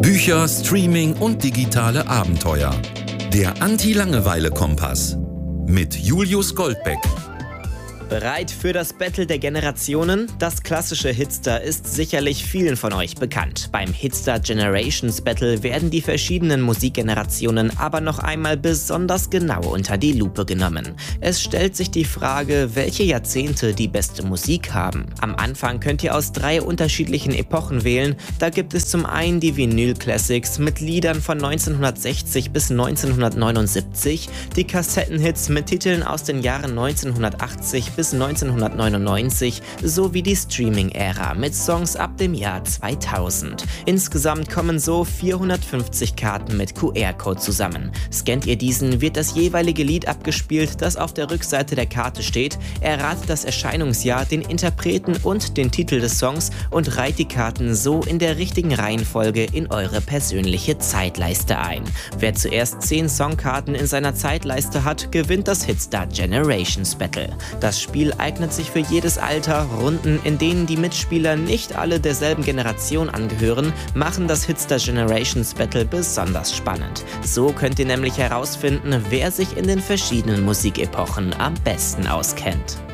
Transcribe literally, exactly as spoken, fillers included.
Bücher, Streaming und digitale Abenteuer. Der Anti-Langeweile-Kompass mit Julius Goldbeck. Bereit für das Battle der Generationen? Das klassische Hitstar ist sicherlich vielen von euch bekannt. Beim Hitstar Generations Battle werden die verschiedenen Musikgenerationen aber noch einmal besonders genau unter die Lupe genommen. Es stellt sich die Frage, welche Jahrzehnte die beste Musik haben. Am Anfang könnt ihr aus drei unterschiedlichen Epochen wählen. Da gibt es zum einen die Vinyl Classics mit Liedern von neunzehnhundertsechzig bis neunzehnhundertneunundsiebzig, die Kassettenhits mit Titeln aus den Jahren neunzehnhundertachtzig bis neunzehnhundertneunundneunzig sowie die Streaming-Ära mit Songs ab dem Jahr zweitausend. Insgesamt kommen so vierhundertfünfzig Karten mit Q R-Code zusammen. Scannt ihr diesen, wird das jeweilige Lied abgespielt, das auf der Rückseite der Karte steht, erratet das Erscheinungsjahr, den Interpreten und den Titel des Songs und reiht die Karten so in der richtigen Reihenfolge in eure persönliche Zeitleiste ein. Wer zuerst zehn Songkarten in seiner Zeitleiste hat, gewinnt das Hitstar Generations Battle. Das Spiel eignet sich für jedes Alter. Runden, in denen die Mitspieler nicht alle derselben Generation angehören, machen das Hitstar Generations Battle besonders spannend. So könnt ihr nämlich herausfinden, wer sich in den verschiedenen Musikepochen am besten auskennt.